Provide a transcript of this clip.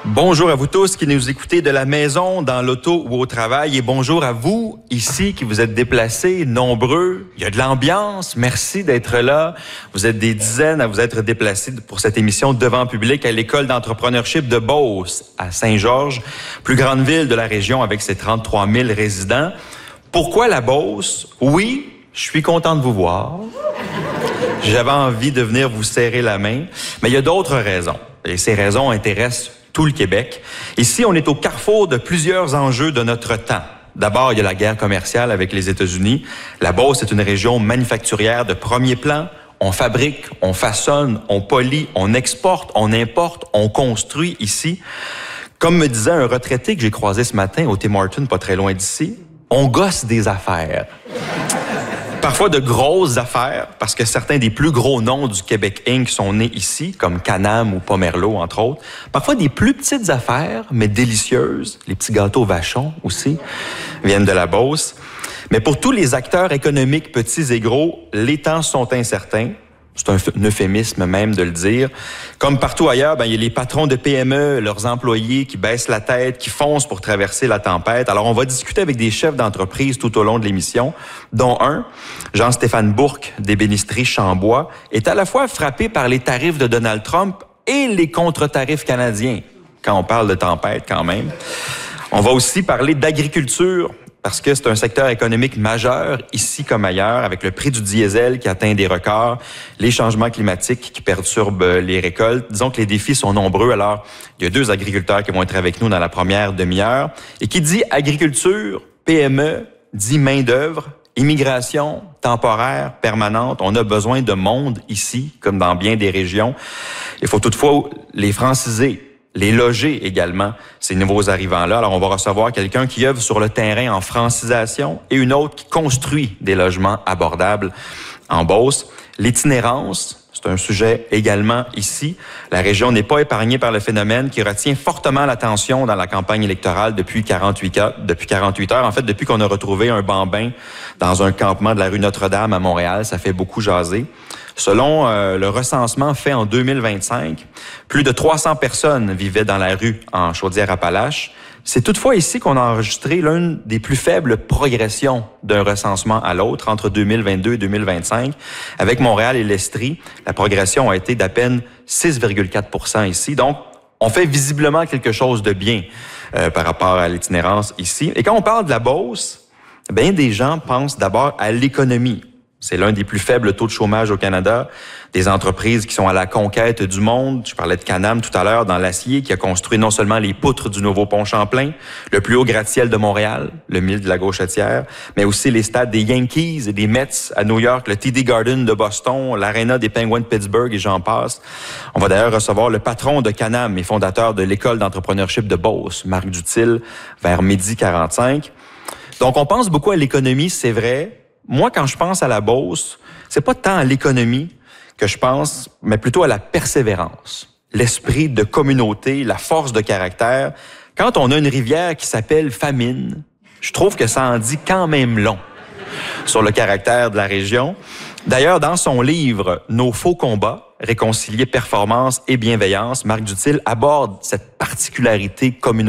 Bonjour à vous tous qui nous écoutez de la maison, dans l'auto ou au travail. Et bonjour à vous, ici, qui vous êtes déplacés, nombreux. Il y a de l'ambiance. Merci d'être là. Vous êtes des dizaines à vous être déplacés pour cette émission devant public à l'École d'entrepreneurship de Beauce, à Saint-Georges, plus grande ville de la région avec ses 33 000 résidents. Pourquoi la Beauce? Oui, je suis content de vous voir. J'avais envie de venir vous serrer la main. Mais il y a d'autres raisons. Et ces raisons intéressent tout le Québec. Ici, on est au carrefour de plusieurs enjeux de notre temps. D'abord, il y a la guerre commerciale avec les États-Unis. La Beauce est une région manufacturière de premier plan. On fabrique, on façonne, on polit, on exporte, on importe, on construit ici. Comme me disait un retraité que j'ai croisé ce matin au Tim Hortons, pas très loin d'ici, on gosse des affaires. Parfois de grosses affaires, parce que certains des plus gros noms du Québec Inc. sont nés ici, comme Can-Am ou Pomerleau, entre autres. Parfois des plus petites affaires, mais délicieuses. Les petits gâteaux Vachon aussi viennent de la Beauce. Mais pour tous les acteurs économiques, petits et gros, les temps sont incertains. C'est un euphémisme même de le dire. Comme partout ailleurs, il y a les patrons de PME, leurs employés qui baissent la tête, qui foncent pour traverser la tempête. Alors, on va discuter avec des chefs d'entreprise tout au long de l'émission, dont un, Jean-Stéphane Bourque, d'ébénisterie Chambois, est à la fois frappé par les tarifs de Donald Trump et les contre-tarifs canadiens, quand on parle de tempête quand même. On va aussi parler d'agriculture, parce que c'est un secteur économique majeur, ici comme ailleurs, avec le prix du diesel qui atteint des records, les changements climatiques qui perturbent les récoltes. Disons que les défis sont nombreux. Alors, il y a deux agriculteurs qui vont être avec nous dans la première demi-heure. Et qui dit agriculture, PME, dit main-d'œuvre, immigration temporaire, permanente. On a besoin de monde ici, comme dans bien des régions. Il faut toutefois les franciser, les loger également, ces nouveaux arrivants-là. Alors, on va recevoir quelqu'un qui œuvre sur le terrain en francisation et une autre qui construit des logements abordables en Beauce. L'itinérance, c'est un sujet également ici. La région n'est pas épargnée par le phénomène qui retient fortement l'attention dans la campagne électorale depuis 48 heures. En fait, depuis qu'on a retrouvé un bambin dans un campement de la rue Notre-Dame à Montréal, ça fait beaucoup jaser. Selon le recensement fait en 2025, plus de 300 personnes vivaient dans la rue en Chaudière-Appalaches. C'est toutefois ici qu'on a enregistré l'une des plus faibles progressions d'un recensement à l'autre entre 2022 et 2025. Avec Montréal et l'Estrie, la progression a été d'à peine 6,4% ici. Donc, on fait visiblement quelque chose de bien par rapport à l'itinérance ici. Et quand on parle de la Beauce, bien des gens pensent d'abord à l'économie. C'est l'un des plus faibles taux de chômage au Canada. Des entreprises qui sont à la conquête du monde. Je parlais de Can-Am tout à l'heure dans l'acier, qui a construit non seulement les poutres du nouveau pont Champlain, le plus haut gratte-ciel de Montréal, le Mille de la Gauchetière, mais aussi les stades des Yankees et des Mets à New York, le TD Garden de Boston, l'Arena des Penguins de Pittsburgh et j'en passe. On va d'ailleurs recevoir le patron de Can-Am et fondateur de l'École d'entrepreneurship de Beauce, Marc Dutil, vers 12h45. Donc, on pense beaucoup à l'économie, c'est vrai. Moi, quand je pense à la Beauce, c'est pas tant à l'économie que je pense, mais plutôt à la persévérance, l'esprit de communauté, la force de caractère. Quand on a une rivière qui s'appelle Famine, je trouve que ça en dit quand même long sur le caractère de la région. D'ailleurs, dans son livre « Nos faux combats, réconcilier performance et bienveillance », Marc Dutil aborde cette particularité communautaire